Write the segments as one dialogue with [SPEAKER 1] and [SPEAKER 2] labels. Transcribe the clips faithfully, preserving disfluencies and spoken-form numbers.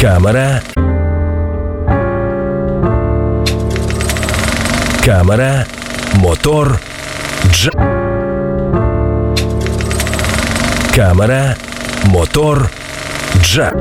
[SPEAKER 1] Камера. Камера. Мотор. Джаз. Камера. Мотор. Джаз.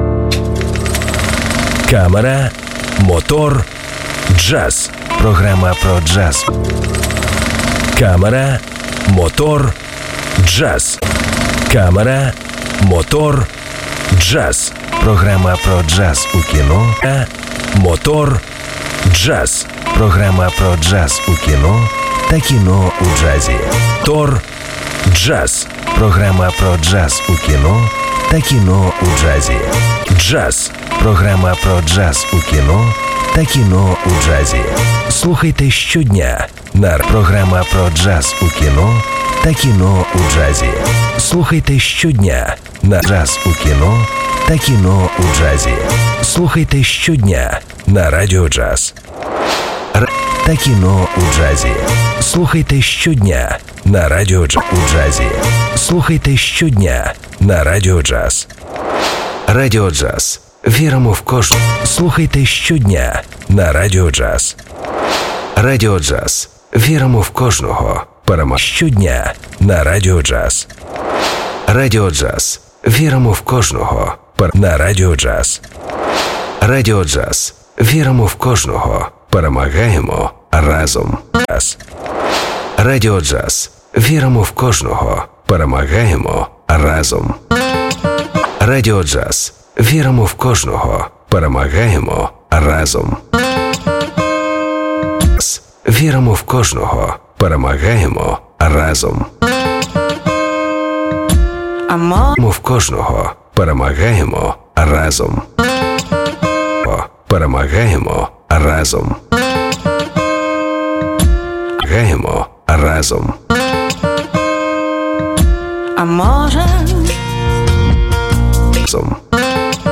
[SPEAKER 1] Камера. Мотор. Джаз. Програма про джаз. Камера. Мотор. Джаз. Камера. Мотор. Джаз. Програма про джаз у кіно. Мотор. Джаз. Програма про джаз у кіно та кіно у джазі. Тор. Джаз. Програма про джаз у кіно та кіно у джазі. Джаз. Програма про джаз у кіно та кіно у джазі. Слухайте щодня на програма про джаз у кіно та кіно у джазі. Слухайте щодня на джаз у кіно та кіно у джазі. Слухайте щодня на Радіо Джаз та кіно у джазі. Слухайте щодня на Радіо Джаз у джазі. Слухайте щодня на Радіо Джаз. Радіо Джаз. Віримо в кожну. Слухайте щодня на Радіо Джаз. Радіо Джаз. Віримо в кожного. Перемога. Щодня на Радіо Джаз. Радіо Джаз. Віримо в кожного. Пер... На Радіо Джаз. Радіо Джаз. Віримо в кожного. Перемагаємо разом. Радіо Джаз. Віримо в кожного. Перемагаємо разом. Радіо Джаз. Віримо в кожного. Перемагаємо разом. Віримо в кожного. Перемагаємо разом. Віримо в кожного. Перемагаємо разом. Перемагаємо разом. Перемагаємо разом.
[SPEAKER 2] А може...
[SPEAKER 1] Разом.